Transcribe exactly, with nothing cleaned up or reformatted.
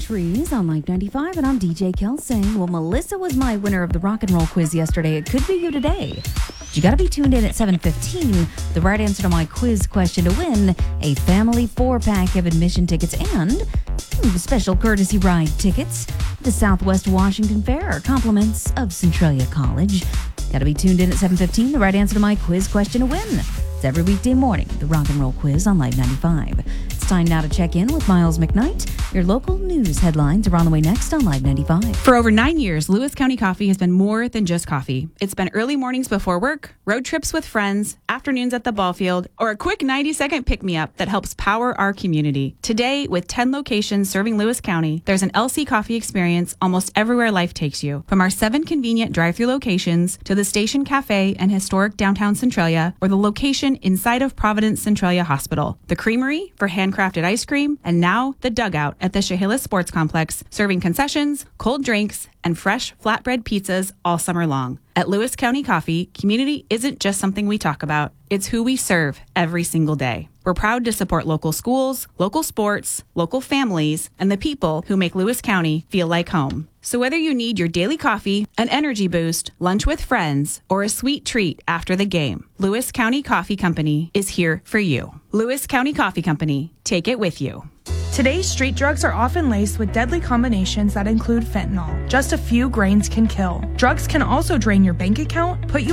Trees on Life ninety-five, and I'm D J Kelsey. Well, Melissa was my winner of the rock and roll quiz yesterday. It could be you today. You got to be tuned in at seven fifteen. The right answer to my quiz question to win a family four-pack of admission tickets and hmm, special courtesy ride tickets to Southwest Washington Fair. Compliments of Centralia College. Got to be tuned in at seven fifteen. The right answer to my quiz question to win. It's every weekday morning, the rock and roll quiz on Life ninety-five. It's time now to check in with Miles McKnight. Your local news headlines are on the way next on Live ninety-five. For over nine years, Lewis County Coffee has been more than just coffee. It's been early mornings before work, road trips with friends, afternoons at the ball field, or a quick ninety-second pick-me-up that helps power our community. Today, with ten locations serving Lewis County, there's an L C Coffee experience almost everywhere life takes you. From our seven convenient drive-thru locations to the Station Cafe and historic downtown Centralia, or the location inside of Providence Centralia Hospital, the Creamery for handcrafted ice cream, and now the Dugout at the Chehalis Sports Complex, serving concessions, cold drinks, and fresh flatbread pizzas all summer long. At Lewis County Coffee, community isn't just something we talk about. It's who we serve every single day. We're proud to support local schools, local sports, local families, and the people who make Lewis County feel like home. So whether you need your daily coffee, an energy boost, lunch with friends, or a sweet treat after the game, Lewis County Coffee Company is here for you. Lewis County Coffee Company. Take it with you. Today's street drugs are often laced with deadly combinations that include fentanyl. Just a few grains can kill. Drugs can also drain your bank account, put you